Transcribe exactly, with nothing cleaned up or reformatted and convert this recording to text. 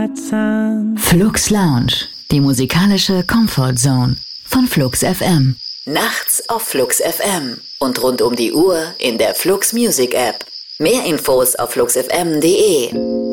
Herzen. Flux Lounge, die musikalische Comfort Zone von Flux F M. Nachts auf Flux F M und rund um die Uhr in der Flux Music App. Mehr Infos auf flux f m punkt d e.